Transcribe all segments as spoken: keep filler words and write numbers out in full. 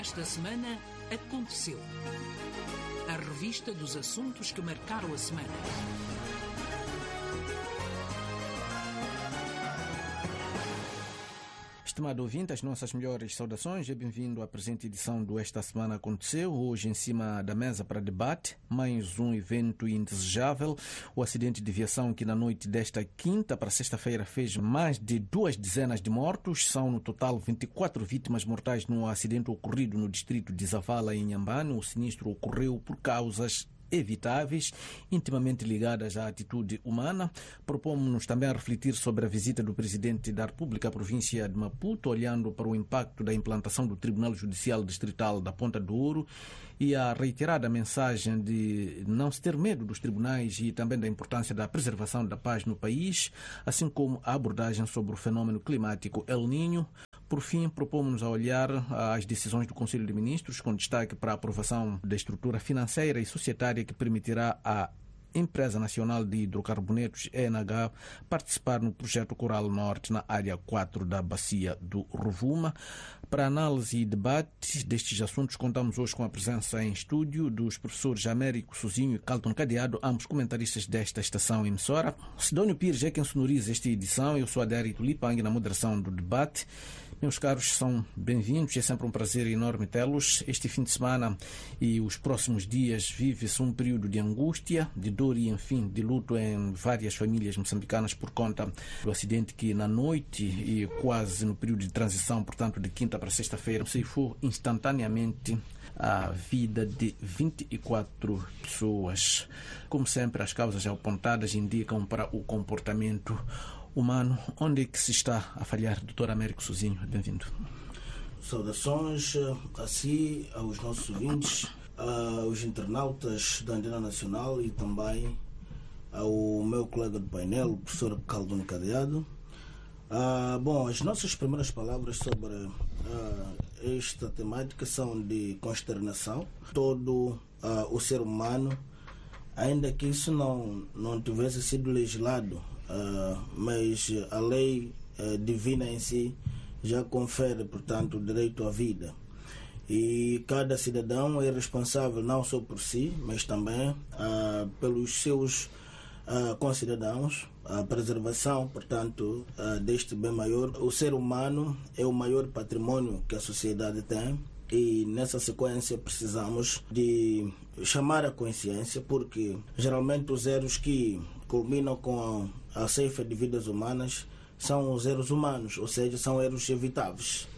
Esta semana aconteceu. A revista dos assuntos que marcaram a semana. Estimado ouvinte, as nossas melhores saudações e bem-vindo à presente edição do Esta Semana Aconteceu. Hoje em cima da mesa para debate, mais um evento indesejável, o acidente de viação que na noite desta quinta para sexta-feira fez mais de duas dezenas de mortos. São no total vinte e quatro vítimas mortais no acidente ocorrido no distrito de Zavala, em Inhambane. O sinistro ocorreu por causas evitáveis, intimamente ligadas à atitude humana. Propomos-nos também a refletir sobre a visita do Presidente da República à província de Maputo, olhando para o impacto da implantação do Tribunal Judicial Distrital da Ponta do Ouro e a reiterada mensagem de não se ter medo dos tribunais e também da importância da preservação da paz no país, assim como a abordagem sobre o fenômeno climático El Niño. Por fim, propomos-nos a olhar as decisões do Conselho de Ministros, com destaque para a aprovação da estrutura financeira e societária que permitirá à Empresa Nacional de Hidrocarbonetos, E N H, participar no projeto Coral Norte na área quatro da Bacia do Rovuma. Para análise e debate destes assuntos, contamos hoje com a presença em estúdio dos professores Américo Sozinho e Calton Cadeado, ambos comentaristas desta estação emissora. Sidónio Pires é quem sonoriza esta edição. Eu sou Adério Tulipang na moderação do debate. Meus caros, são bem-vindos, é sempre um prazer enorme tê-los. Este fim de semana e os próximos dias vive-se um período de angústia, de dor e, enfim, de luto em várias famílias moçambicanas por conta do acidente que na noite e quase no período de transição, portanto de quinta para sexta-feira, ceifou instantaneamente a vida de vinte e quatro pessoas. Como sempre, as causas apontadas indicam para o comportamento humano. Onde é que se está a falhar, doutor Américo Sozinho? Bem-vindo. Saudações a si, aos nossos ouvintes, aos internautas da Antena Nacional e também ao meu colega de painel, o professor Calton Cadeado. Ah, bom, as nossas primeiras palavras sobre ah, esta temática são de consternação. Todo ah, o ser humano, ainda que isso não, não tivesse sido legislado, Uh, mas a lei uh, divina em si já confere, portanto, o direito à vida. E cada cidadão é responsável não só por si, mas também uh, pelos seus uh, concidadãos. A preservação, portanto, uh, deste bem maior. O ser humano é o maior patrimônio que a sociedade tem. E nessa sequência precisamos de chamar a consciência, porque geralmente os erros que culminam com a, a ceifa de vidas humanas são os erros humanos, ou seja, são erros evitáveis.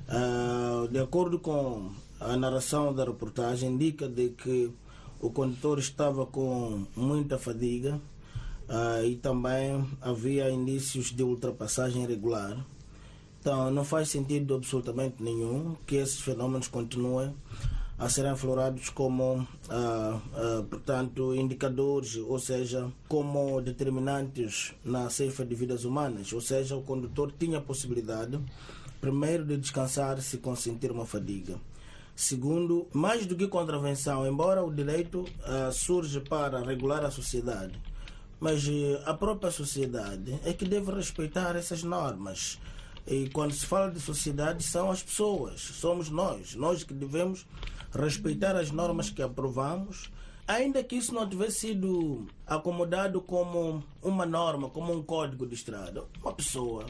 Uh, de acordo com a narração da reportagem, indica de que o condutor estava com muita fadiga uh, e também havia indícios de ultrapassagem irregular. Então, não faz sentido absolutamente nenhum que esses fenômenos continuem a serem aflorados como, ah, ah, portanto, indicadores, ou seja, como determinantes na ceifa de vidas humanas. Ou seja, o condutor tinha a possibilidade, primeiro, de descansar se consentir uma fadiga. Segundo, mais do que contravenção, embora o direito ah, surge para regular a sociedade, mas a própria sociedade é que deve respeitar essas normas. E quando se fala de sociedade, são as pessoas, somos nós, nós que devemos respeitar as normas que aprovamos, ainda que isso não tivesse sido acomodado como uma norma, como um código de estrada. Uma pessoa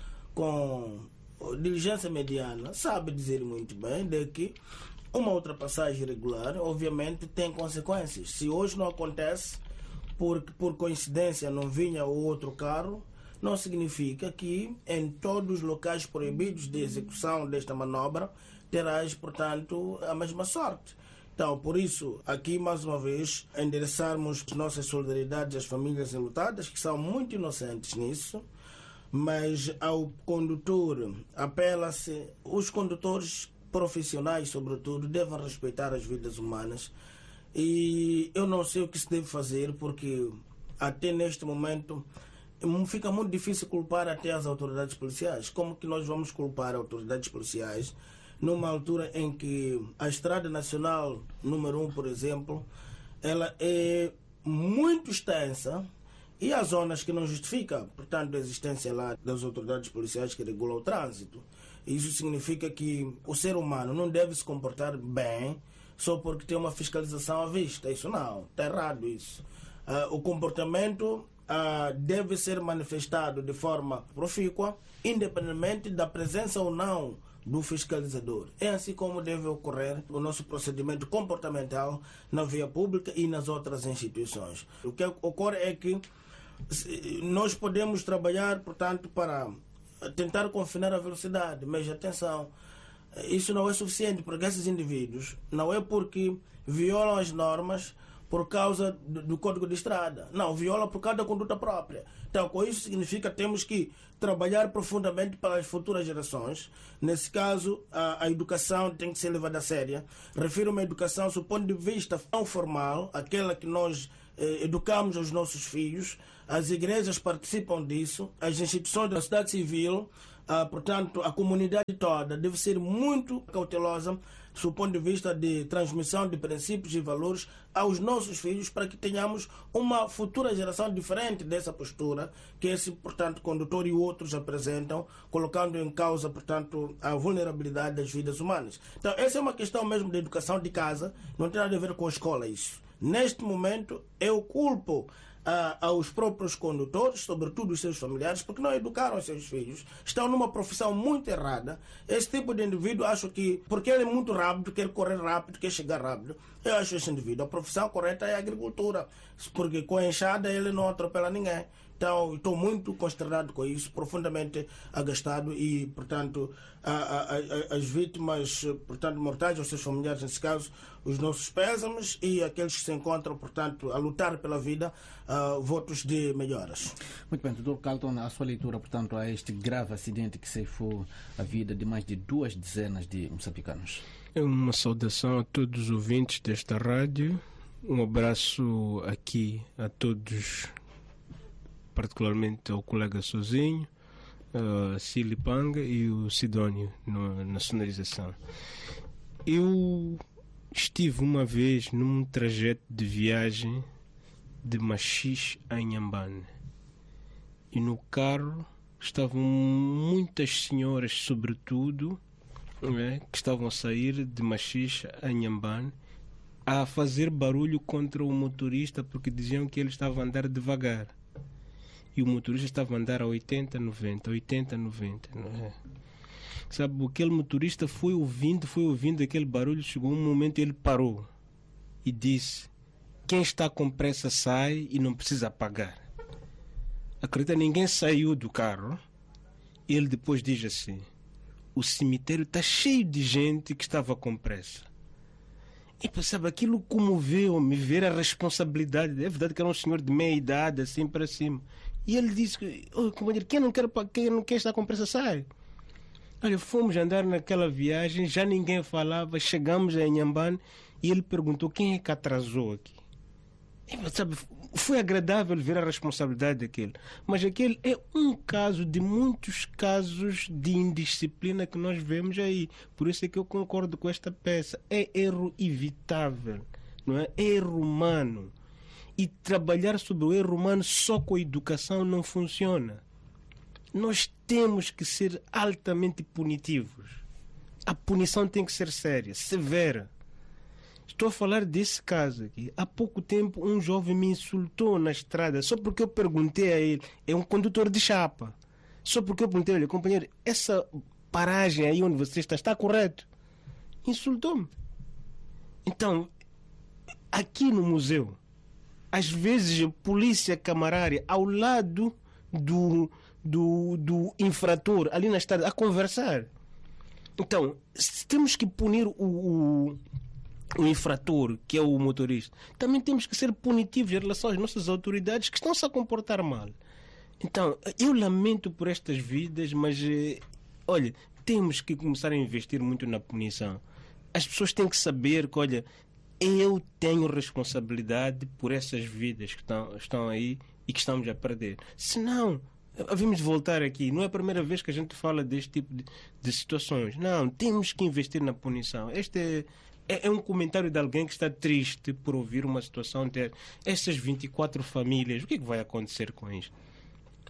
com diligência mediana sabe dizer muito bem de que uma ultrapassagem irregular, obviamente, tem consequências. Se hoje não acontece, porque por coincidência não vinha o outro carro, não significa que em todos os locais proibidos de execução desta manobra terás, portanto, a mesma sorte. Então, por isso, aqui mais uma vez, endereçarmos nossas solidariedades às famílias enlutadas, que são muito inocentes nisso, mas ao condutor apela-se, os condutores profissionais, sobretudo, devem respeitar as vidas humanas. E eu não sei o que se deve fazer, porque até neste momento fica muito difícil culpar até as autoridades policiais. Como que nós vamos culpar autoridades policiais numa altura em que a Estrada Nacional número um, por exemplo, ela é muito extensa e há zonas que não justificam, portanto, a existência lá das autoridades policiais que regulam o trânsito. Isso significa que o ser humano não deve se comportar bem só porque tem uma fiscalização à vista. Isso não, está errado isso. Uh, o comportamento uh, deve ser manifestado de forma profícua, independentemente da presença ou não do fiscalizador. É assim como deve ocorrer o nosso procedimento comportamental na via pública e nas outras instituições. O que ocorre é que nós podemos trabalhar, portanto, para tentar confinar a velocidade, mas atenção, isso não é suficiente, porque esses indivíduos não é porque violam as normas por causa do, do Código de Estrada, não, violam por causa da conduta própria. Então, com isso significa que temos que trabalhar profundamente para as futuras gerações. Nesse caso, a, a educação tem que ser levada a sério. Refiro uma educação do ponto de vista não formal, aquela que nós eh, educamos os nossos filhos. As igrejas participam disso, as instituições da sociedade civil, ah, portanto, a comunidade toda deve ser muito cautelosa do ponto de vista de transmissão de princípios e valores aos nossos filhos, para que tenhamos uma futura geração diferente dessa postura que esse, portanto, condutor e outros apresentam, colocando em causa, portanto, a vulnerabilidade das vidas humanas. Então, essa é uma questão mesmo de educação de casa, não tem nada a ver com a escola isso. Neste momento, eu culpo Uh, aos próprios condutores, sobretudo os seus familiares, porque não educaram os seus filhos, estão numa profissão muito errada. Esse tipo de indivíduo, acho que, porque ele é muito rápido, quer correr rápido, quer chegar rápido, eu acho esse indivíduo, a profissão correta é a agricultura, porque com a enxada ele não atropela ninguém. Então, estou muito consternado com isso, profundamente agastado e, portanto, a, a, a, as vítimas, portanto, mortais, os seus familiares, nesse caso, os nossos pésames, e aqueles que se encontram, portanto, a lutar pela vida, uh, votos de melhoras. Muito bem, doutor Carlton, a sua leitura, portanto, a este grave acidente que ceifou a vida de mais de duas dezenas de moçambicanos. É uma saudação a todos os ouvintes desta rádio, um abraço aqui a todos, particularmente ao colega Sozinho, a Cili Panga e o Sidónio no, na sonorização. Eu estive uma vez num trajeto de viagem de Machixe a Inhambane e no carro estavam muitas senhoras, sobretudo, é, que estavam a sair de Machixe a Inhambane, a fazer barulho contra o motorista porque diziam que ele estava a andar devagar. E o motorista estava a andar a oitenta, noventa, oitenta, noventa, não é? Sabe, aquele motorista foi ouvindo, foi ouvindo aquele barulho, chegou um momento e ele parou e disse: quem está com pressa sai e não precisa pagar. Acredita, ninguém saiu do carro. E ele depois diz assim: o cemitério está cheio de gente que estava com pressa. E sabe, aquilo comoveu-me, ver a responsabilidade. É verdade que era um senhor de meia idade, assim para cima. E ele disse: oh, companheiro, quem não quer, quem não quer estar com pressa sai. Olha, fomos andar naquela viagem, já ninguém falava, chegamos a Inhambane e ele perguntou: quem é que atrasou aqui? E, sabe, foi agradável ver a responsabilidade daquele. Mas aquele é um caso de muitos casos de indisciplina que nós vemos aí. Por isso é que eu concordo com esta peça. É erro evitável, não é? É erro humano. E trabalhar sobre o erro humano só com a educação não funciona. Nós temos que ser altamente punitivos. A punição tem que ser séria, severa. Estou a falar desse caso aqui. Há pouco tempo um jovem me insultou na estrada só porque eu perguntei a ele. É um condutor de chapa. Só porque eu perguntei a ele: companheiro, essa paragem aí onde você está, está correto? Insultou-me. Então, aqui no museu, às vezes a polícia camarária ao lado do, do, do infrator, ali na estrada, a conversar. Então, temos que punir o, o, o infrator, que é o motorista. Também temos que ser punitivos em relação às nossas autoridades que estão-se a comportar mal. Então, eu lamento por estas vidas, mas, eh, olha, temos que começar a investir muito na punição. As pessoas têm que saber que, olha, eu tenho responsabilidade por essas vidas que estão, estão aí e que estamos a perder. Senão, havemos de voltar aqui. Não é a primeira vez que a gente fala deste tipo de, de situações. Não, temos que investir na punição. Este é, é, é um comentário de alguém que está triste por ouvir uma situação de essas vinte e quatro famílias. O que é que vai acontecer com isto?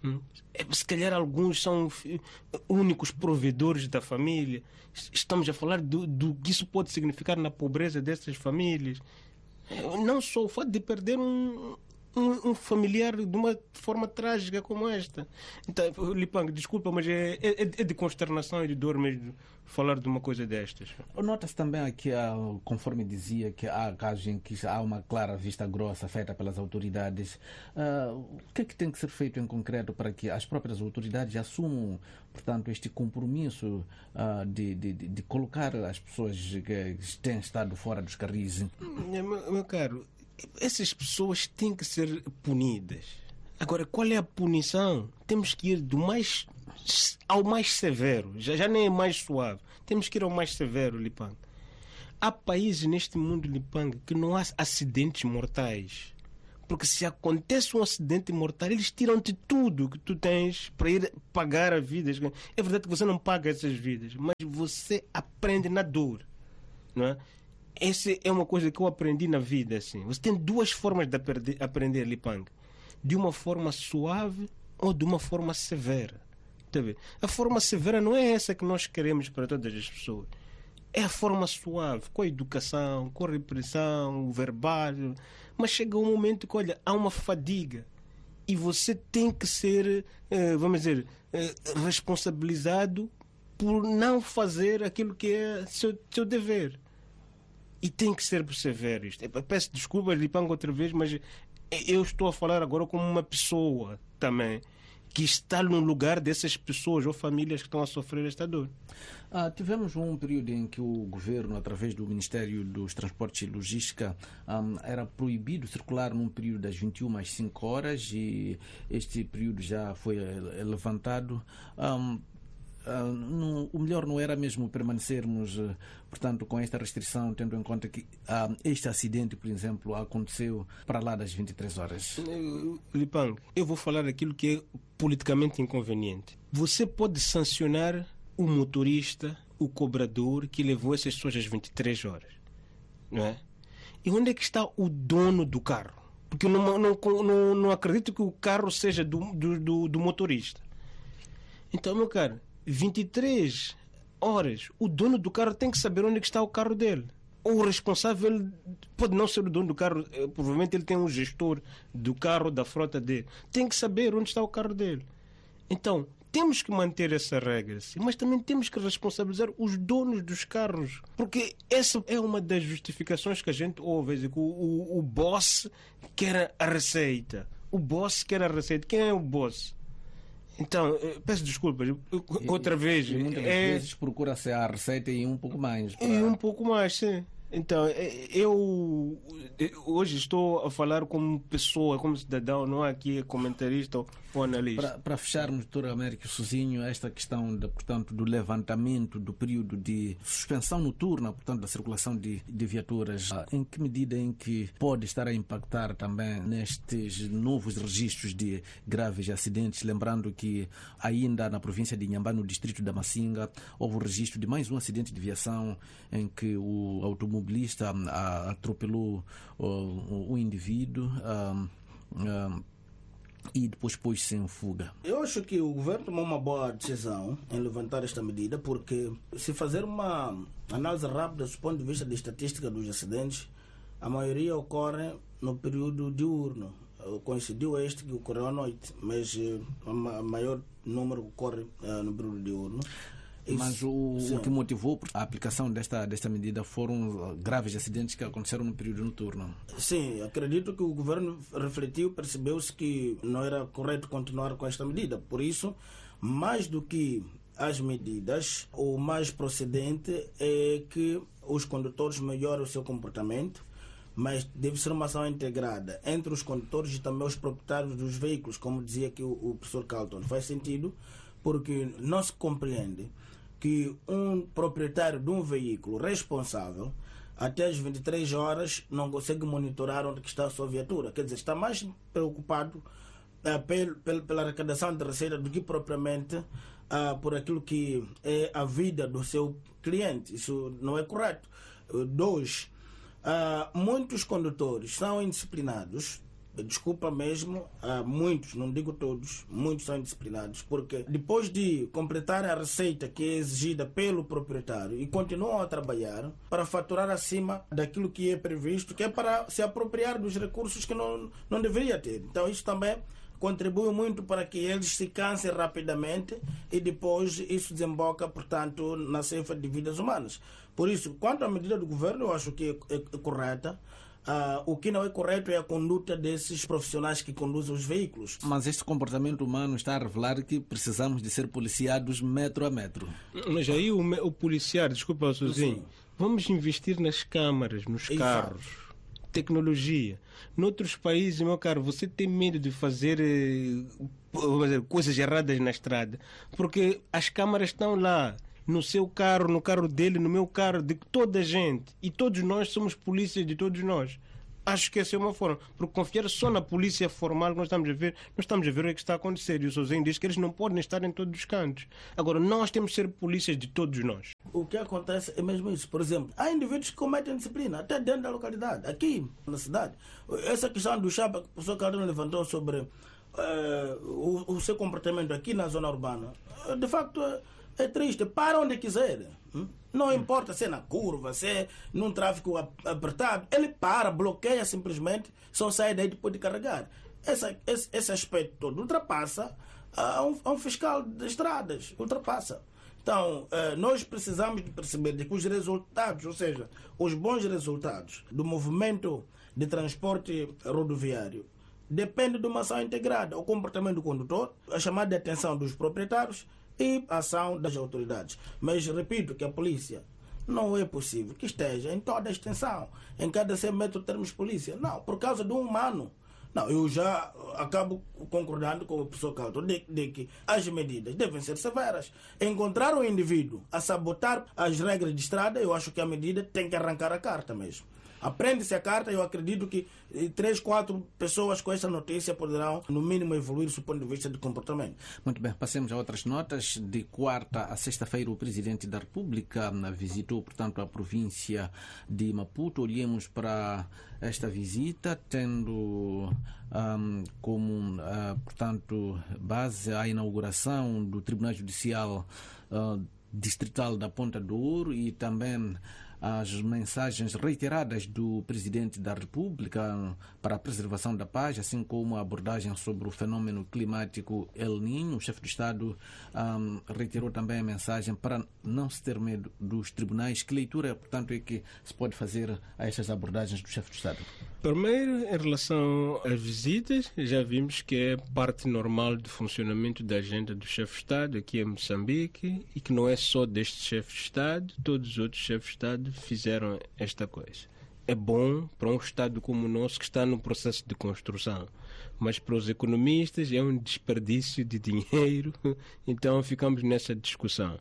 Hum. Se calhar alguns são únicos provedores da família. Estamos a falar do, do que isso pode significar na pobreza dessas famílias. Não só o fato de perder um, um, um familiar de uma forma trágica como esta. Então, Lipang, desculpa, mas é, é, é de consternação e de dor mesmo falar de uma coisa destas. Nota-se também aqui, conforme dizia, que há casos em que há uma clara vista grossa feita pelas autoridades. Uh, o que é que tem que ser feito em concreto para que as próprias autoridades assumam, portanto, este compromisso uh, de, de, de colocar as pessoas que têm estado fora dos carris? Meu, meu caro, essas pessoas têm que ser punidas. Agora, qual é a punição? Temos que ir do mais ao mais severo, já, já nem é mais suave. Temos que ir ao mais severo, Lipang. Há países neste mundo, Lipang, que não há acidentes mortais. Porque se acontece um acidente mortal, eles tiram-te tudo que tu tens para ir pagar a vidas. É verdade que você não paga essas vidas, mas você aprende na dor, não é? Essa é uma coisa que eu aprendi na vida. Assim. Você tem duas formas de aprender, aprender Lipang. De uma forma suave ou de uma forma severa. A forma severa não é essa que nós queremos para todas as pessoas. É a forma suave, com a educação, com a repressão, o verbal. Mas chega um momento que, olha, há uma fadiga. E você tem que ser, vamos dizer, responsabilizado por não fazer aquilo que é seu, seu dever. E tem que ser severo isto. Peço desculpas, Lipang, outra vez, mas eu estou a falar agora como uma pessoa também que está no lugar dessas pessoas ou famílias que estão a sofrer esta dor. Ah, tivemos um período em que o governo, através do Ministério dos Transportes e Logística, um, era proibido circular num período das vinte e uma às cinco horas e este período já foi levantado. Um, Uh, no, o melhor não era mesmo permanecermos, uh, portanto, com esta restrição, tendo em conta que uh, este acidente, por exemplo, aconteceu para lá das vinte e três horas. Lipang, eu vou falar aquilo que é politicamente inconveniente. Você pode sancionar o motorista, o cobrador que levou essas pessoas às vinte e três horas, não é? E onde é que está o dono do carro? Porque eu não, não, não, não acredito que o carro seja do, do, do, do motorista. Então, meu caro, vinte e três horas, o dono do carro tem que saber onde está o carro dele. Ou o responsável pode não ser o dono do carro, provavelmente ele tem um gestor do carro, da frota dele. Tem que saber onde está o carro dele. Então, temos que manter essa regra, sim, mas também temos que responsabilizar os donos dos carros. Porque essa é uma das justificações que a gente ouve, que o, o, o boss quer a receita. O boss quer a receita. Quem é o boss? Então, peço desculpas, outra vez. E muitas é... vezes procura-se a receita e um pouco mais. Para... E um pouco mais, sim. Então, eu hoje estou a falar como pessoa, como cidadão, não aqui comentarista ou analista. Para, para fecharmos, doutor Américo Sozinho, esta questão de, portanto, do levantamento do período de suspensão noturna, portanto, da circulação de, de viaturas, em que medida em que pode estar a impactar também nestes novos registros de graves acidentes, lembrando que ainda na província de Inhambane, no distrito da Macinga, houve o registro de mais um acidente de viação em que o automóvel mobilista atropelou o, o indivíduo um, um, e depois pôs-se em fuga. Eu acho que o governo tomou uma boa decisão em levantar esta medida, porque se fazer uma análise rápida do ponto de vista da estatística dos acidentes, a maioria ocorre no período diurno. Coincidiu este que ocorreu à noite, mas o maior número ocorre uh, no período diurno. Isso, mas o, o que motivou a aplicação desta, desta medida foram graves acidentes que aconteceram no período noturno. Sim, acredito que o governo refletiu, percebeu-se que não era correto continuar com esta medida. Por isso, mais do que as medidas, o mais procedente é que os condutores melhorem o seu comportamento, mas deve ser uma ação integrada entre os condutores e também os proprietários dos veículos, como dizia aqui o, o professor Carlton. Faz sentido, porque não se compreende que um proprietário de um veículo responsável até as vinte e três horas não consegue monitorar onde está a sua viatura. Quer dizer, está mais preocupado uh, pel, pel, pela arrecadação de receita do que propriamente uh, por aquilo que é a vida do seu cliente. Isso não é correto. Uh, dois, uh, muitos condutores são indisciplinados desculpa mesmo, uh, muitos, não digo todos, muitos são indisciplinados, porque depois de completar a receita que é exigida pelo proprietário e continuam a trabalhar para faturar acima daquilo que é previsto, que é para se apropriar dos recursos que não, não deveria ter. Então isso também contribui muito para que eles se cansem rapidamente e depois isso desemboca, portanto, na ceifa de vidas humanas. Por isso, quanto à medida do governo, eu acho que é, é correta. Uh, o que não é correto é a conduta desses profissionais que conduzem os veículos. Mas este comportamento humano está a revelar que precisamos de ser policiados metro a metro. Mas aí o, o policiar, desculpa sozinho, Sim. Vamos investir nas câmaras, nos Exato. carros, tecnologia. Noutros países, meu caro, você tem medo de fazer eh, coisas erradas na estrada, porque as câmaras estão lá. No seu carro, no carro dele, no meu carro, de toda a gente. E todos nós somos polícias de todos nós. Acho que essa é uma forma. Porque confiar só na polícia formal que nós estamos a ver, nós estamos a ver o que, é que está a acontecer. E o Sozinho diz que eles não podem estar em todos os cantos. Agora, nós temos de ser polícias de todos nós. O que acontece é mesmo isso. Por exemplo, há indivíduos que cometem disciplina, até dentro da localidade, aqui na cidade. Essa questão do chapa que o professor Caldeirão levantou sobre uh, o, o seu comportamento aqui na zona urbana, de facto, é, é triste. Para onde quiser. Hum? Não importa se é na curva, se é num tráfego apertado, ele para, bloqueia simplesmente, só sai daí depois de carregar. Essa, esse, esse aspecto todo ultrapassa a um, a um fiscal de estradas, ultrapassa. Então, eh, nós precisamos de perceber de que os resultados, ou seja, os bons resultados do movimento de transporte rodoviário dependem de uma ação integrada, o comportamento do condutor, a chamada de atenção dos proprietários e a ação das autoridades. Mas repito que a polícia não é possível que esteja em toda a extensão, em cada cem metros termos polícia. Não, por causa de um humano. Não, eu já acabo concordando com o professor Calto de, de que as medidas devem ser severas. Encontrar um indivíduo a sabotar as regras de estrada, eu acho que a medida tem que arrancar a carta mesmo. Aprende-se a carta, eu acredito que três, quatro pessoas com essa notícia poderão, no mínimo, evoluir do ponto de vista de comportamento. Muito bem, passemos a outras notas. De quarta a sexta-feira, o Presidente da República visitou, portanto, a província de Maputo. Olhemos para esta visita, tendo um, como, uh, portanto, base a inauguração do Tribunal Judicial uh, Distrital da Ponta do Ouro e também as mensagens reiteradas do Presidente da República para a preservação da paz, assim como a abordagem sobre o fenômeno climático El Niño. O chefe do Estado um, reiterou também a mensagem para não se ter medo dos tribunais. Que leitura, portanto, é que se pode fazer a estas abordagens do chefe do Estado? Primeiro, em relação às visitas, já vimos que é parte normal do funcionamento da agenda do chefe de Estado aqui em Moçambique e que não é só deste chefe de Estado, todos os outros chefes de Estado fizeram esta coisa. É bom para um Estado como o nosso que está no processo de construção, mas para os economistas é um desperdício de dinheiro, então ficamos nessa discussão.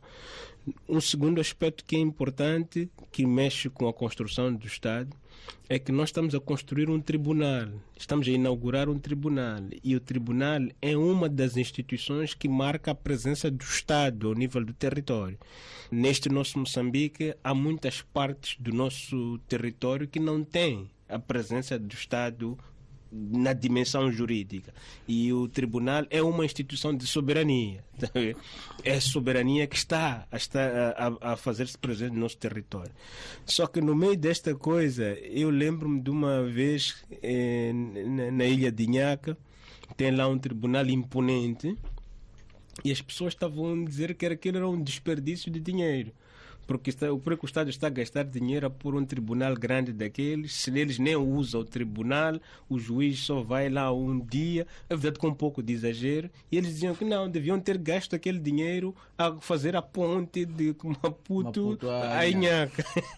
Um segundo aspecto que é importante, que mexe com a construção do Estado, é que nós estamos a construir um tribunal, estamos a inaugurar um tribunal, e o tribunal é uma das instituições que marca a presença do Estado ao nível do território. Neste nosso Moçambique, há muitas partes do nosso território que não têm a presença do Estado na dimensão jurídica, e o tribunal é uma instituição de soberania. É a soberania que está a, estar a, a fazer-se presente no nosso território. Só que no meio desta coisa, eu lembro-me de uma vez eh, na, na ilha de Inhaca, tem lá um tribunal imponente, e as pessoas estavam a dizer que aquilo era um desperdício de dinheiro, porque está, o próprio Estado está a gastar dinheiro por um tribunal grande daqueles, se eles nem usam o tribunal, o juiz só vai lá um dia, é verdade com um pouco de exagero, e eles diziam que não, deviam ter gasto aquele dinheiro a fazer a ponte de Maputo, Maputo a Inhaca.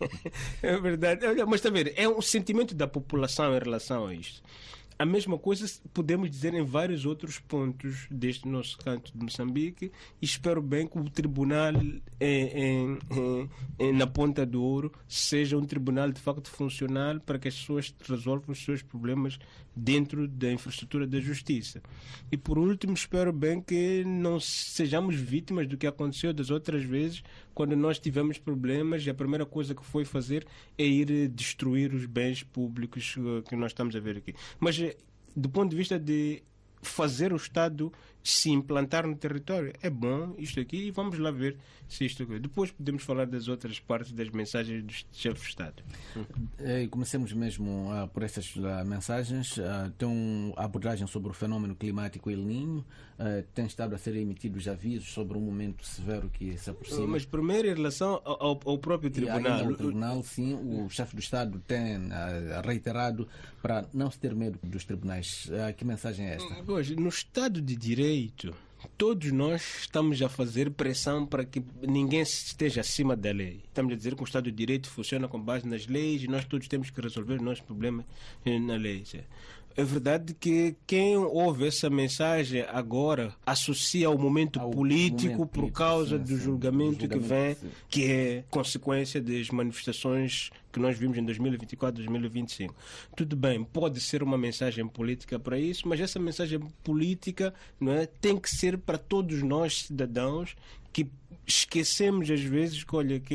É verdade, mas está a ver, é um sentimento da população em relação a isto. A mesma coisa podemos dizer em vários outros pontos deste nosso canto de Moçambique, e espero bem que o tribunal em, em, em, na Ponta do Ouro seja um tribunal de facto funcional para que as pessoas resolvam os seus problemas dentro da infraestrutura da justiça. E por último, espero bem que não sejamos vítimas do que aconteceu das outras vezes, quando nós tivemos problemas e a primeira coisa que foi fazer é ir destruir os bens públicos que nós estamos a ver aqui. Mas do ponto de vista de fazer o Estado se implantar no território. É bom isto aqui e vamos lá ver se isto aqui. Depois podemos falar das outras partes das mensagens do chefe de Estado. E comecemos mesmo uh, por estas uh, mensagens. Uh, tem uma abordagem sobre o fenómeno climático El Niño. Uh, tem estado a ser emitidos avisos sobre um momento severo que se aproxima. Mas primeiro em relação ao, ao próprio tribunal. E o tribunal, sim, o chefe do Estado tem uh, reiterado para não se ter medo dos tribunais. Uh, que mensagem é esta? Pois, no Estado de Direito, todos nós estamos a fazer pressão para que ninguém esteja acima da lei. Estamos a dizer que o Estado de Direito funciona com base nas leis e nós todos temos que resolver os nossos problemas na lei. É verdade que quem ouve essa mensagem agora associa ao momento ao político momento por causa sim, do, sim, julgamento do julgamento que vem, sim. que é consequência das manifestações que nós vimos em dois mil e vinte e quatro, dois mil e vinte e cinco. Tudo bem, pode ser uma mensagem política para isso, mas essa mensagem política, não é, tem que ser para todos nós, cidadãos, que esquecemos às vezes que, olha, que